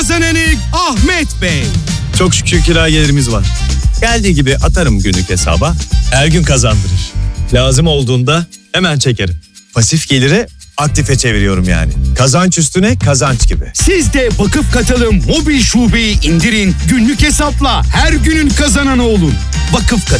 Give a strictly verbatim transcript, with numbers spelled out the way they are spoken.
kazananı Ahmet Bey. Çok şükür kira gelirimiz var. Geldiği gibi atarım günlük hesaba. Her gün kazandırır. Lazım olduğunda hemen çekerim. Pasif geliri aktife çeviriyorum yani. Kazanç üstüne kazanç gibi. Siz de Vakıf Katılım mobil şubeyi indirin. Günlük hesapla her günün kazananı olun. Vakıf Katılım.